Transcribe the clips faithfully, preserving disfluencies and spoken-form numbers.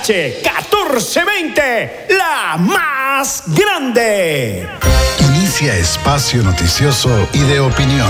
H catorce veinte, la más grande. Inicia espacio noticioso y de opinión.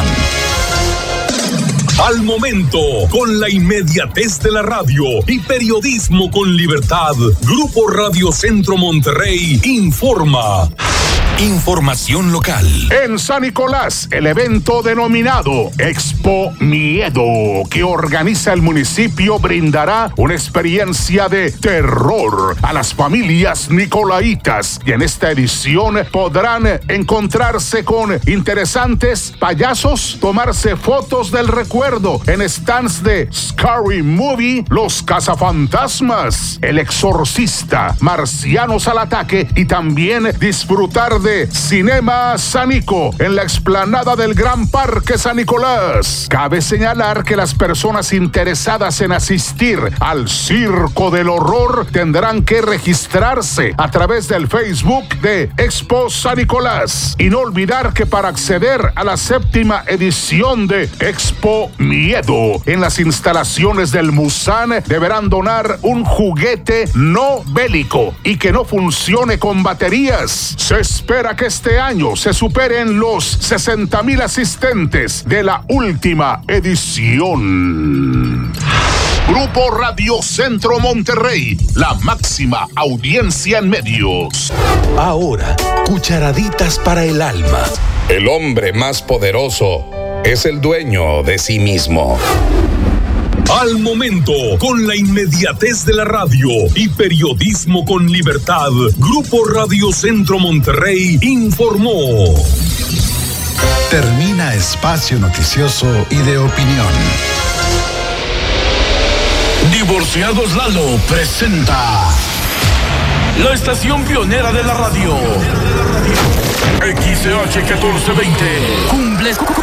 Al momento, con la inmediatez de la radio y periodismo con libertad, Grupo Radio Centro Monterrey informa. Información local. En San Nicolás, el evento denominado Expo Miedo, que organiza el municipio, brindará una experiencia de terror a las familias nicolaitas. Y en esta edición podrán encontrarse con interesantes payasos, tomarse fotos del recuerdo en stands de Scary Movie, Los Cazafantasmas, El Exorcista, Marcianos al Ataque y también disfrutar de Cinema Sanico en la explanada del Gran Parque San Nicolás. Cabe señalar que las personas interesadas en asistir al Circo del Horror tendrán que registrarse a través del Facebook de Expo San Nicolás. Y no olvidar que para acceder a la séptima edición de Expo Miedo en las instalaciones del Musan deberán donar un juguete no bélico y que no funcione con baterías. Se espera que este año se superen los sesenta mil asistentes de la última edición. Grupo Radio Centro Monterrey, la máxima audiencia en medios. Ahora, cucharaditas para el alma. El hombre más poderoso es el dueño de sí mismo. Al momento, con la inmediatez de la radio y periodismo con libertad, Grupo Radio Centro Monterrey informó. Termina espacio noticioso y de opinión. Divorciados Lalo presenta la estación pionera de la radio. X C H catorce veinte. Cumple